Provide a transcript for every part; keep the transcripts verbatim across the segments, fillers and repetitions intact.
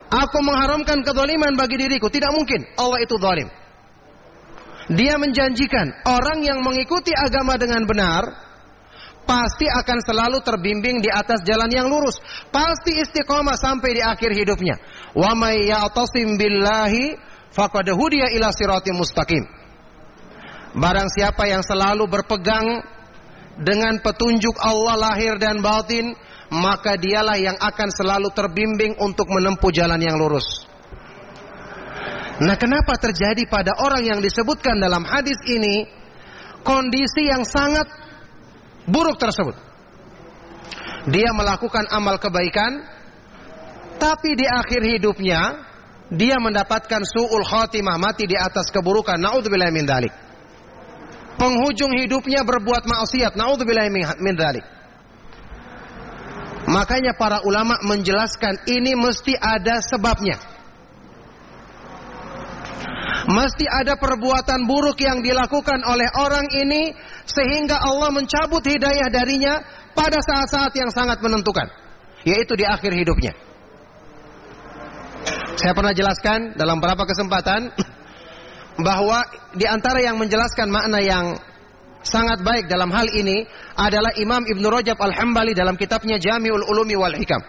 aku mengharamkan kezaliman bagi diriku. Tidak mungkin. Allah itu zalim. Dia menjanjikan orang yang mengikuti agama dengan benar pasti akan selalu terbimbing di atas jalan yang lurus. Pasti istiqomah sampai di akhir hidupnya. Wa may ya'tasim billahi faqad hudiya ila siratim mustaqim. Barang siapa yang selalu berpegang dengan petunjuk Allah lahir dan batin, maka dialah yang akan selalu terbimbing untuk menempuh jalan yang lurus. Nah, kenapa terjadi pada orang yang disebutkan dalam hadis ini kondisi yang sangat buruk tersebut? Dia melakukan amal kebaikan, tapi di akhir hidupnya dia mendapatkan su'ul khatimah, mati di atas keburukan. Na'udzubillahi min dzalik. Penghujung hidupnya berbuat maksiat. Na'udzubillahi min dzalik. Makanya para ulama menjelaskan ini mesti ada sebabnya. Mesti ada perbuatan buruk yang dilakukan oleh orang ini sehingga Allah mencabut hidayah darinya pada saat-saat yang sangat menentukan, yaitu di akhir hidupnya. Saya pernah jelaskan dalam beberapa kesempatan bahwa di antara yang menjelaskan makna yang sangat baik dalam hal ini adalah Imam Ibn Rajab Al-Hambali dalam kitabnya Jami'ul Ulumi wal Hikam.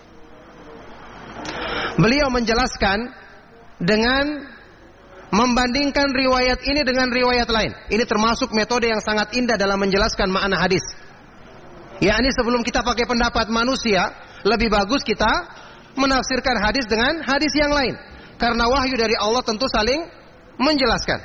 Beliau menjelaskan dengan membandingkan riwayat ini dengan riwayat lain. Ini termasuk metode yang sangat indah dalam menjelaskan makna hadis. Ya, ini sebelum kita pakai pendapat manusia, lebih bagus kita menafsirkan hadis dengan hadis yang lain. Karena wahyu dari Allah tentu saling menjelaskan.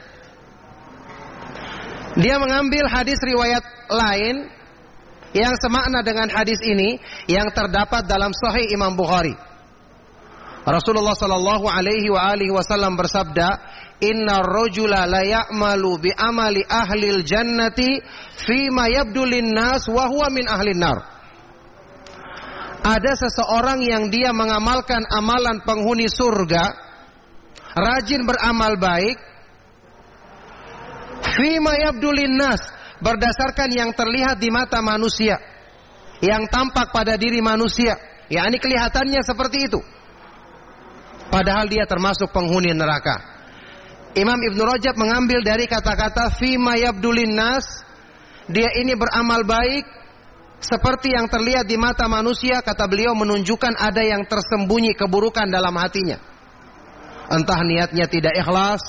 Dia mengambil hadis riwayat lain yang semakna dengan hadis ini yang terdapat dalam Sahih Imam Bukhari. Rasulullah sallallahu alaihi wa alihi wasallam bersabda, "Innar rajula la ya'malu bi amali ahlil jannati fima yabdu lin-nas wa huwa min ahlin nar." Ada seseorang yang dia mengamalkan amalan penghuni surga, rajin beramal baik, fima yabdu lin-nas, berdasarkan yang terlihat di mata manusia, yang tampak pada diri manusia, yakni kelihatannya seperti itu, padahal dia termasuk penghuni neraka. Imam Ibn Rajab mengambil dari kata-kata fima yabdu lin-nas, dia ini beramal baik seperti yang terlihat di mata manusia. Kata beliau menunjukkan ada yang tersembunyi keburukan dalam hatinya, entah niatnya tidak ikhlas,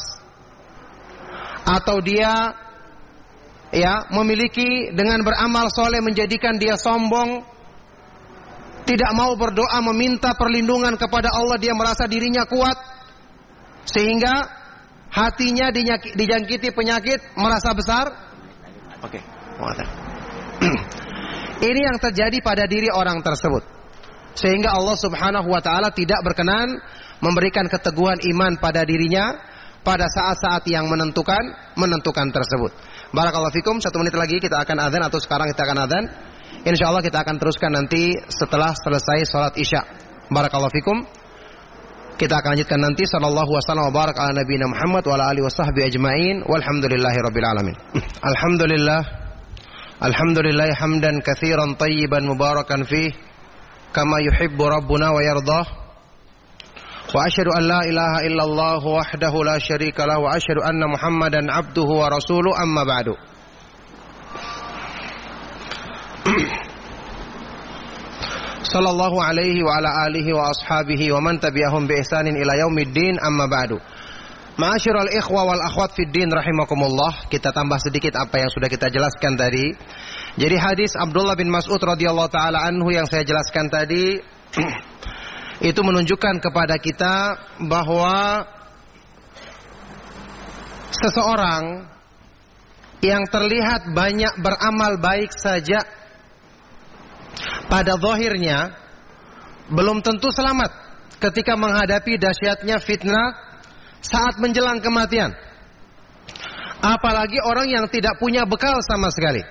atau dia ya memiliki dengan beramal soleh menjadikan dia sombong, tidak mau berdoa meminta perlindungan kepada Allah. Dia merasa dirinya kuat sehingga hatinya dijangkiti penyakit merasa besar. Oke, okay. Ini yang terjadi pada diri orang tersebut, sehingga Allah Subhanahu wa taala tidak berkenan memberikan keteguhan iman pada dirinya pada saat-saat yang menentukan menentukan tersebut. Barakallahu fikum. Satu menit lagi kita akan adzan, atau sekarang kita akan adzan. Insyaallah kita akan teruskan nanti setelah selesai salat Isya. Barakallahu fikum. Kita akan lanjutkan nanti. Sallallahu wasallam wa barak ala nabiyina Muhammad wa ala alihi washabbihi ajmain. Walhamdulillahi rabbil alamin. Alhamdulillah. Alhamdulillah hamdan katsiran tayyiban mubarakan fih kama yuhibbu rabbuna wa yardah. Wa asyhadu an la ilaha illallah wahdahu la syarika lah wa asyhadu anna Muhammadan abduhu wa rasuluhu, amma ba'du. Sallallahu alaihi wa ala alihi wa ashabihi wa man tabi'ahum bi ihsanin ila yaumiddin, amma ba'du. Ma'asyiral ikhwa wal akhwat fid din rahimakumullah. Kita tambah sedikit apa yang sudah kita jelaskan tadi. Jadi hadis Abdullah bin Mas'ud radhiyallahu taala anhu yang saya jelaskan tadi itu menunjukkan kepada kita bahwa seseorang yang terlihat banyak beramal baik saja pada zahirnya belum tentu selamat ketika menghadapi dahsyatnya fitnah saat menjelang kematian. Apalagi orang yang tidak punya bekal sama sekali.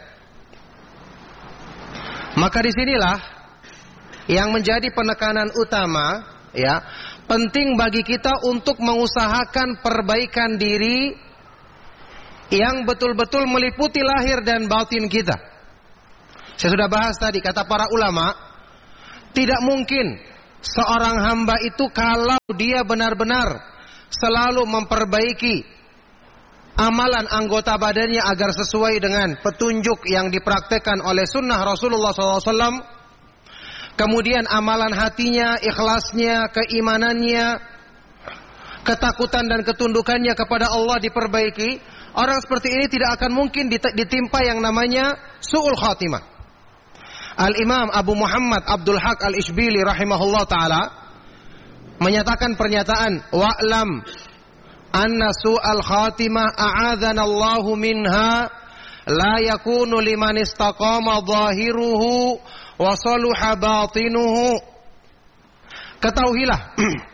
Maka disinilah yang menjadi penekanan utama, ya, penting bagi kita untuk mengusahakan perbaikan diri yang betul-betul meliputi lahir dan batin kita. Saya sudah bahas tadi, kata para ulama, tidak mungkin seorang hamba itu kalau dia benar-benar selalu memperbaiki amalan anggota badannya agar sesuai dengan petunjuk yang dipraktekkan oleh sunnah Rasulullah shallallahu alaihi wasallam, kemudian amalan hatinya, ikhlasnya, keimanannya, ketakutan dan ketundukannya kepada Allah diperbaiki, orang seperti ini tidak akan mungkin ditimpa yang namanya su'ul khatimah. Al-Imam Abu Muhammad Abdul Haq Al-Ishbili rahimahullah ta'ala menyatakan pernyataan, wa'lam anna su'al khatimah a'adhana Allahu minha la yakunu liman istaqama zahiruhu wa saluha batinuhu. Ketahuilah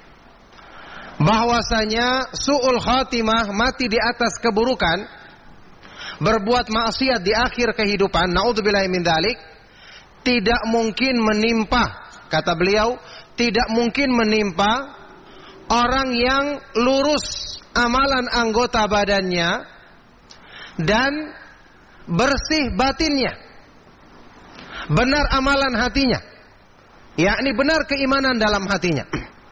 bahwasanya su'ul khatimah, mati di atas keburukan, berbuat maksiat di akhir kehidupan, naudzubillahi min dzalik, tidak mungkin menimpa, kata beliau, tidak mungkin menimpa orang yang lurus amalan anggota badannya dan bersih batinnya, benar amalan hatinya, yakni benar keimanan dalam hatinya.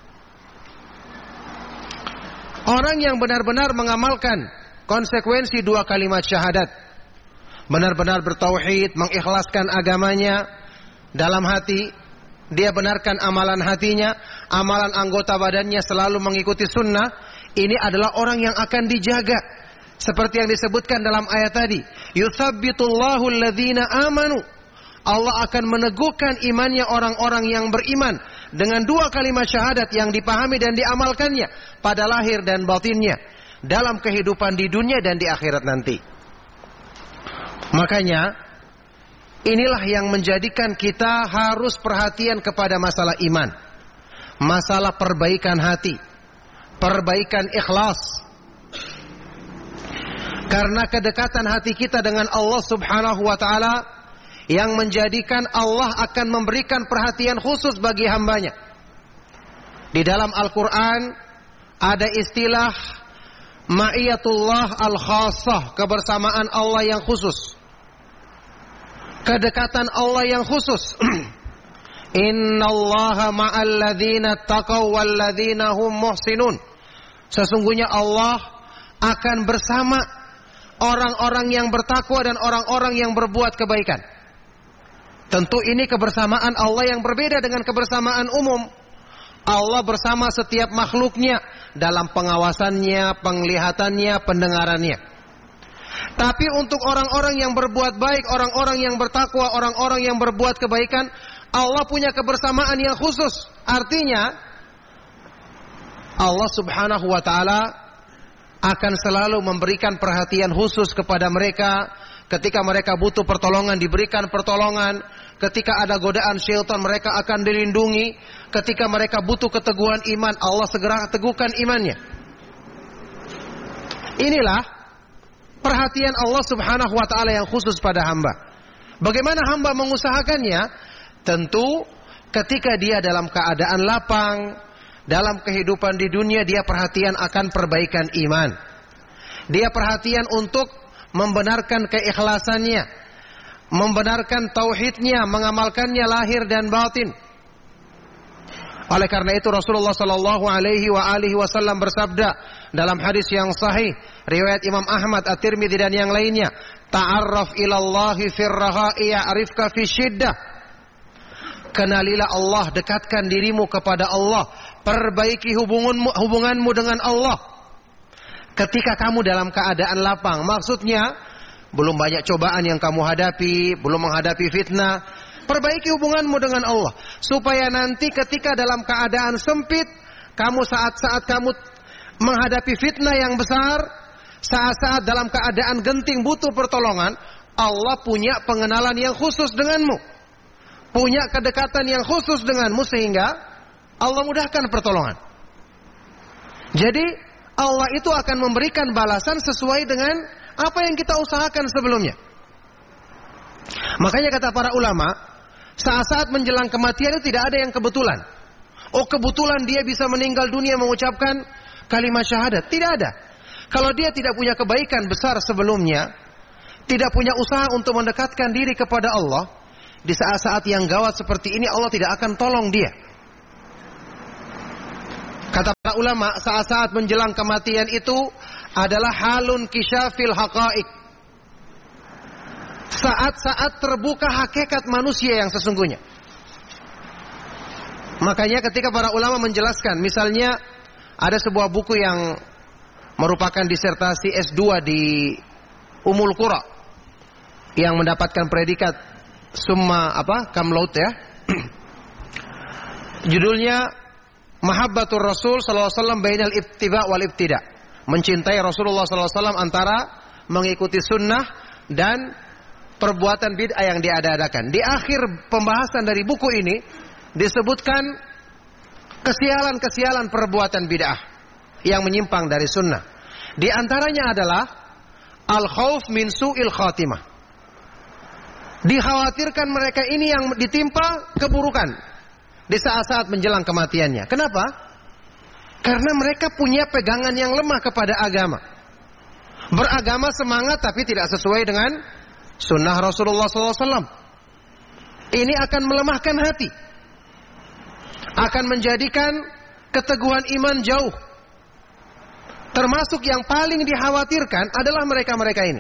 Orang yang benar-benar mengamalkan konsekuensi dua kalimat syahadat, benar-benar bertauhid, mengikhlaskan agamanya dalam hati, dia benarkan amalan hatinya, amalan anggota badannya selalu mengikuti sunnah, ini adalah orang yang akan dijaga. Seperti yang disebutkan dalam ayat tadi, yutsabbitullahu alladhina amanu, Allah akan meneguhkan imannya orang-orang yang beriman dengan dua kalimat syahadat yang dipahami dan diamalkannya pada lahir dan batinnya, dalam kehidupan di dunia dan di akhirat nanti. Makanya inilah yang menjadikan kita harus perhatian kepada masalah iman, masalah perbaikan hati, perbaikan ikhlas. Karena kedekatan hati kita dengan Allah Subhanahu wa ta'ala yang menjadikan Allah akan memberikan perhatian khusus bagi hambanya. Di dalam Al-Quran ada istilah ma'iyatullah al-khassah, kebersamaan Allah yang khusus, kedekatan Allah yang khusus. Innallaha ma'al ladzina taqaw wal ladzina hum muhsinun. Sesungguhnya Allah akan bersama orang-orang yang bertakwa dan orang-orang yang berbuat kebaikan. Tentu ini kebersamaan Allah yang berbeda dengan kebersamaan umum. Allah bersama setiap makhluknya dalam pengawasannya, penglihatannya, pendengarannya. Tapi untuk orang-orang yang berbuat baik, orang-orang yang bertakwa, orang-orang yang berbuat kebaikan, Allah punya kebersamaan yang khusus. Artinya Allah Subhanahu wa ta'ala akan selalu memberikan perhatian khusus kepada mereka. Ketika mereka butuh pertolongan, diberikan pertolongan. Ketika ada godaan syaitan, mereka akan dilindungi. Ketika mereka butuh keteguhan iman, Allah segera teguhkan imannya. Inilah perhatian Allah Subhanahu wa ta'ala yang khusus pada hamba. Bagaimana hamba mengusahakannya? Tentu ketika dia dalam keadaan lapang, dalam kehidupan di dunia, dia perhatian akan perbaikan iman. Dia perhatian untuk membenarkan keikhlasannya, membenarkan tauhidnya, mengamalkannya lahir dan batin. Oleh karena itu Rasulullah sallallahu alaihi wa alihi wasallam bersabda dalam hadis yang sahih riwayat Imam Ahmad, At-Tirmidzi dan yang lainnya, ta'arraf ilallahi fir raha'i ya'rifka fi syiddah. Kenalilah Allah, dekatkan dirimu kepada Allah, perbaiki hubunganmu hubunganmu dengan Allah ketika kamu dalam keadaan lapang. Maksudnya belum banyak cobaan yang kamu hadapi, belum menghadapi fitnah. Perbaiki hubunganmu dengan Allah supaya nanti ketika dalam keadaan sempit, kamu saat-saat kamu menghadapi fitnah yang besar, saat-saat dalam keadaan genting butuh pertolongan, Allah punya pengenalan yang khusus denganmu, punya kedekatan yang khusus denganmu sehingga Allah mudahkan pertolongan. Jadi Allah itu akan memberikan balasan sesuai dengan apa yang kita usahakan sebelumnya. Makanya kata para ulama, saat-saat menjelang kematian itu tidak ada yang kebetulan. Oh, kebetulan dia bisa meninggal dunia mengucapkan kalimat syahadat. Tidak ada. Kalau dia tidak punya kebaikan besar sebelumnya, tidak punya usaha untuk mendekatkan diri kepada Allah, di saat-saat yang gawat seperti ini Allah tidak akan tolong dia. para ulama saat-saat menjelang kematian itu adalah halun kisyafil haqa'iq. Saat-saat terbuka hakikat manusia yang sesungguhnya. Makanya ketika para ulama menjelaskan, misalnya ada sebuah buku yang merupakan disertasi S dua di Ummul Qura yang mendapatkan predikat summa apa? Cum laude ya. Judulnya Mahabbatur Rasul sallallahu alaihi wasallam bainal ittiba' wal ibtida'. Mencintai Rasulullah sallallahu alaihi wasallam antara mengikuti sunnah dan perbuatan bid'ah yang diada-adakan. Di akhir pembahasan dari buku ini disebutkan kesialan-kesialan perbuatan bid'ah yang menyimpang dari sunnah. Di antaranya adalah al-khauf min su'il khatimah. Dikhawatirkan mereka ini yang ditimpa keburukan di saat-saat menjelang kematiannya. Kenapa? Karena mereka punya pegangan yang lemah kepada agama. Beragama semangat tapi tidak sesuai dengan sunnah Rasulullah sallallahu alaihi wasallam. Ini akan melemahkan hati. Akan menjadikan keteguhan iman jauh. Termasuk yang paling dikhawatirkan adalah mereka-mereka ini.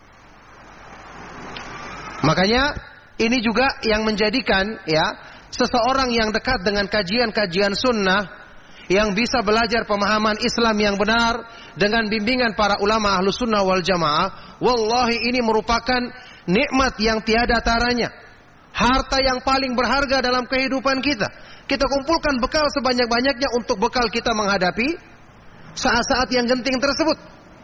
Makanya ini juga yang menjadikan ya seseorang yang dekat dengan kajian-kajian sunnah, yang bisa belajar pemahaman Islam yang benar dengan bimbingan para ulama ahlus sunnah wal jamaah, wallahi ini merupakan nikmat yang tiada taranya, harta yang paling berharga dalam kehidupan kita. Kita kumpulkan bekal sebanyak-banyaknya untuk bekal kita menghadapi saat-saat yang genting tersebut.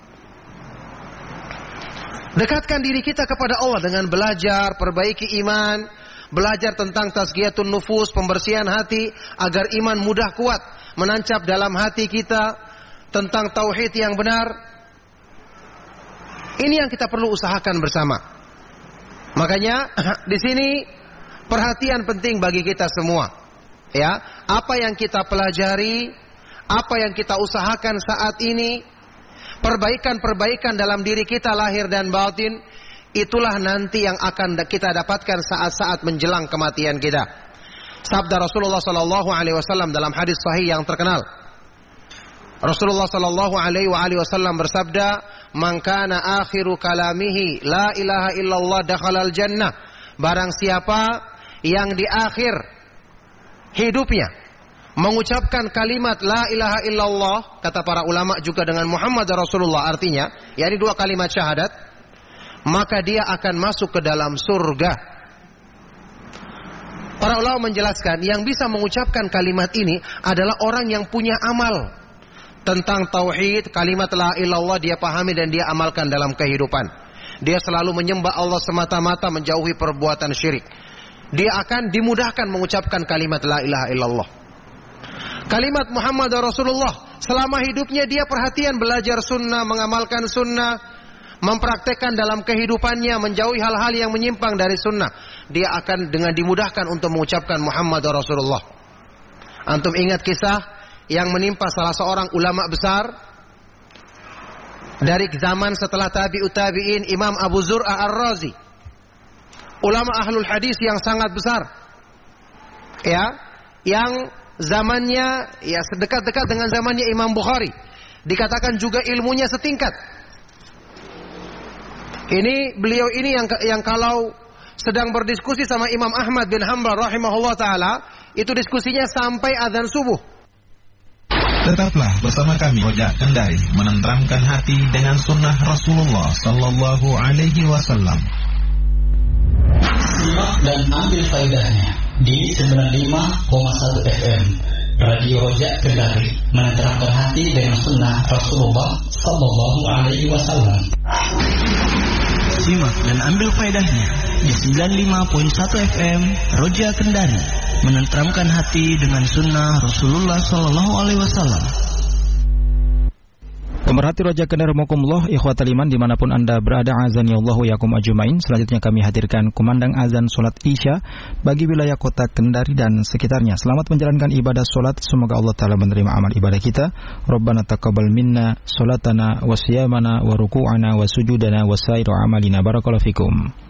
Dekatkan diri kita kepada Allah dengan belajar, perbaiki iman, belajar tentang tazkiyatun nufus, pembersihan hati agar iman mudah kuat menancap dalam hati kita, tentang tauhid yang benar. Ini yang kita perlu usahakan bersama. Makanya di sini perhatian penting bagi kita semua. Ya, apa yang kita pelajari, apa yang kita usahakan saat ini, perbaikan-perbaikan dalam diri kita lahir dan batin, itulah nanti yang akan kita dapatkan saat-saat menjelang kematian kita. Sabda Rasulullah sallallahu alaihi wasallam dalam hadis sahih yang terkenal. Rasulullah sallallahu alaihi wasallam bersabda, "Man kana akhiru kalamihi la ilaha illallah dakhalal jannah." Barang siapa yang di akhir hidupnya mengucapkan kalimat la ilaha illallah, kata para ulama juga dengan Muhammad Rasulullah, artinya yakni dua kalimat syahadat, maka dia akan masuk ke dalam surga. Para ulama menjelaskan yang bisa mengucapkan kalimat ini adalah orang yang punya amal tentang tauhid, kalimat la ilaha illallah dia pahami dan dia amalkan dalam kehidupan. Dia selalu menyembah Allah semata-mata, menjauhi perbuatan syirik. Dia akan dimudahkan mengucapkan kalimat la ilaha illallah. Kalimat Muhammad Rasulullah, selama hidupnya dia perhatian belajar sunnah, mengamalkan sunnah, mempraktekkan dalam kehidupannya, menjauhi hal-hal yang menyimpang dari sunnah. Dia akan dengan dimudahkan untuk mengucapkan Muhammad Rasulullah. Antum ingat kisah yang menimpa salah seorang ulama besar dari zaman setelah tabi'ut tabi'in, Imam Abu Zur'ah Ar-Razi, ulama ahlul hadis yang sangat besar, ya, yang zamannya ya sedekat-dekat dengan zamannya Imam Bukhari, dikatakan juga ilmunya setingkat. Ini beliau ini yang yang kalau sedang berdiskusi sama Imam Ahmad bin Hanbal rahimahullah taala, itu diskusinya sampai azan subuh. Tetaplah bersama kami Roja Kendari, menenteramkan hati dengan sunnah Rasulullah sallallahu alaihi wasallam. Simak dan ambil faedahnya di sembilan puluh lima koma satu F M Radio Roja Kendari, menenteramkan hati dengan sunnah Rasulullah sallallahu alaihi wasallam. Simak dan ambil faedahnya di sembilan puluh lima koma satu F M Roja Kendari, menenteramkan hati dengan sunnah Rasulullah sallallahu alaihi wasallam. Pemerhati Roja Kendari rahimakumullah, ikhwatal iman dimanapun anda berada, azani Allahu yakum ajmain. Selanjutnya kami hadirkan kumandang azan solat isya bagi wilayah kota Kendari dan sekitarnya. Selamat menjalankan ibadah solat, semoga Allah Ta'ala menerima amal ibadah kita. Rabbana taqabbal minna solatana wa siyamana wa ruku'ana wa sujudana wa sairu amalina. Barakallahu fikum.